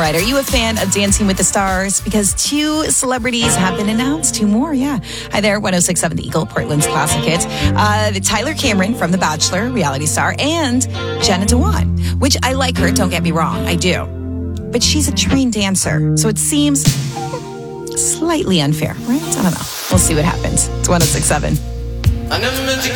right. Are you a fan of Dancing with the Stars? Because 2 celebrities have been announced. 2 more, yeah. Hi there, 106.7 The Eagle, Portland's classic hit. Tyler Cameron from The Bachelor, reality star, and Jenna Dewan, which I like her, don't get me wrong, I do. But she's a trained dancer, so it seems slightly unfair, right? I don't know. We'll see what happens. It's 106.7. I never meant to